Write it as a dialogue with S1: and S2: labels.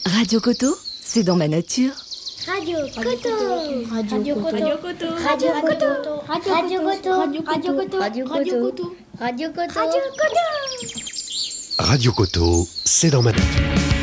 S1: Radio Coto, c'est dans ma nature.
S2: Radio Coto. Radio Coto.
S3: Radio Coto.
S2: Radio Coto. Radio Coto. Radio Coto.
S3: Radio Coto.
S2: Radio Coto.
S3: Radio Coto.
S2: Radio Coto.
S4: Radio Coto, c'est dans ma nature.